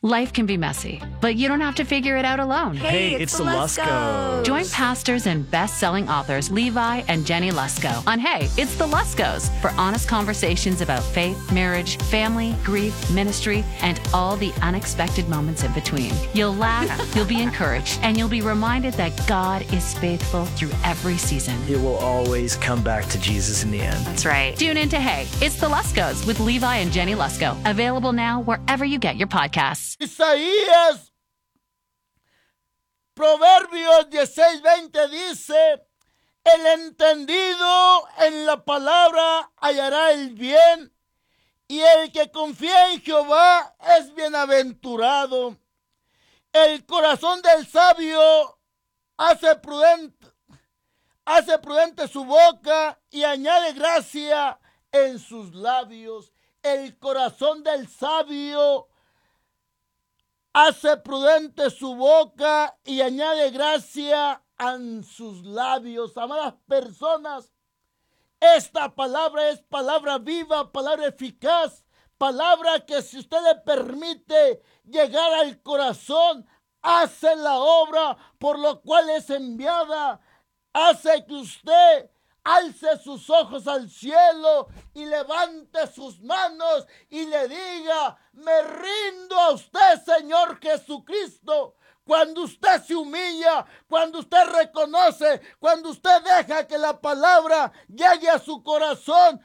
Life can be messy, but you don't have to figure it out alone. Hey, it's the Luskos. Join pastors and best-selling authors Levi and Jenny Lusko on Hey, It's the Luskos for honest conversations about faith, marriage, family, grief, ministry, and all the unexpected moments in between. You'll laugh, you'll be encouraged, and you'll be reminded that God is faithful through every season. It will always come back to Jesus in the end. That's right. Tune in to Hey, It's the Luskos with Levi and Jenny Lusko. Available now wherever you get your podcasts. Isaías, Proverbios 16:20 dice: el entendido en la palabra hallará el bien, y el que confía en Jehová es bienaventurado. El corazón del sabio hace prudente su boca y añade gracia en sus labios. El corazón del sabio hace prudente su boca y añade gracia en sus labios. Amadas personas, esta palabra es palabra viva, palabra eficaz, palabra que si usted le permite llegar al corazón, hace la obra por lo cual es enviada. Hace que usted alce sus ojos al cielo y levante sus manos y le diga: me rindo a usted, Señor Jesucristo. Cuando usted se humilla, cuando usted reconoce, cuando usted deja que la palabra llegue a su corazón,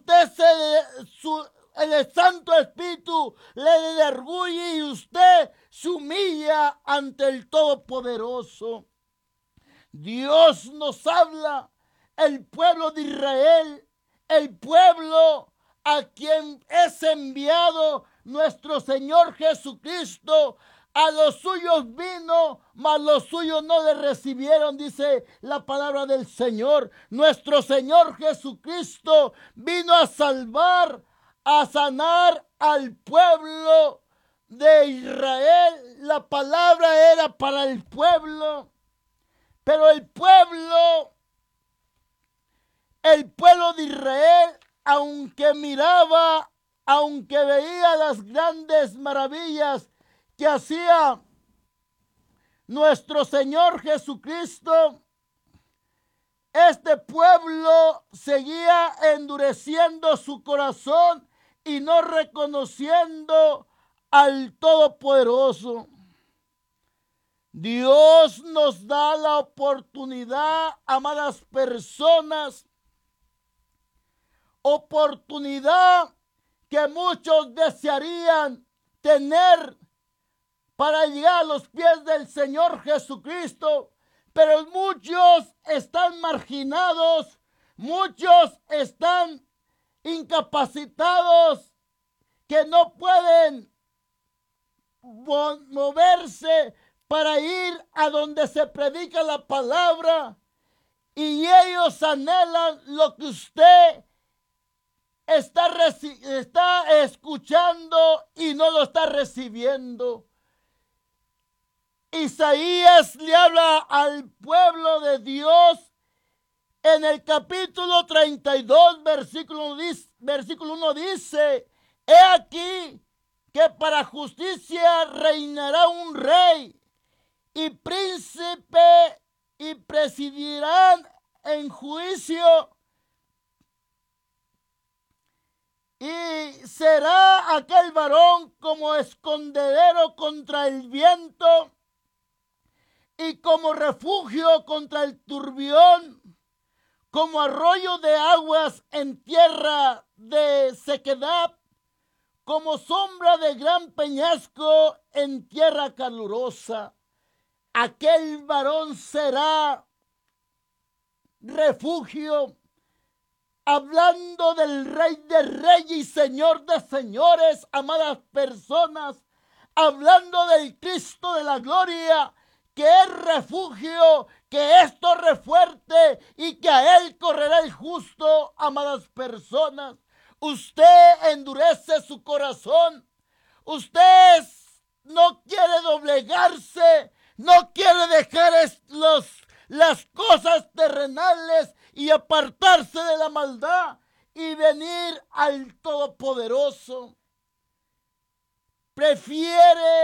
el Santo Espíritu le derguye y usted se humilla ante el Todopoderoso. Dios nos habla. El pueblo de Israel, el pueblo a quien es enviado nuestro Señor Jesucristo, a los suyos vino, mas los suyos no le recibieron, dice la palabra del Señor. Nuestro Señor Jesucristo vino a salvar, a sanar al pueblo de Israel. La palabra era para el pueblo, pero el pueblo de Israel, aunque miraba, aunque veía las grandes maravillas que hacía nuestro Señor Jesucristo, este pueblo seguía endureciendo su corazón y no reconociendo al Todopoderoso. Dios nos da la oportunidad, amadas personas, oportunidad que muchos desearían tener para llegar a los pies del Señor Jesucristo, pero muchos están marginados, muchos están incapacitados, que no pueden moverse para ir a donde se predica la palabra, y ellos anhelan lo que usted está escuchando y no lo está recibiendo. Isaías le habla al pueblo de Dios en el capítulo 32, versículo 1 dice: he aquí que para justicia reinará un rey, y príncipe, y presidirán en juicio. Y será aquel varón como escondedero contra el viento y como refugio contra el turbión, como arroyo de aguas en tierra de sequedad, como sombra de gran peñasco en tierra calurosa. Aquel varón será refugio, hablando del Rey de Reyes y Señor de Señores, amadas personas, hablando del Cristo de la gloria, que es refugio, que es torre fuerte y que a Él correrá el justo, amadas personas. Usted endurece su corazón, usted no quiere doblegarse, no quiere dejar las cosas terrenales y apartarse de la maldad y venir al Todopoderoso. Prefiere